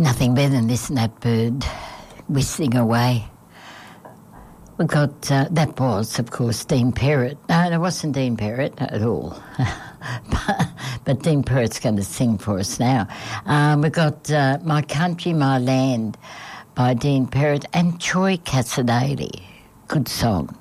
Nothing better than this and that bird whistling away. We got, that was, of course, Dean Perrott. No, it wasn't Dean Perrott at all. but Dean Perrott's going to sing for us now. We got My Country, My Land by Dean Perrott and Troy Cassadaly. Good song.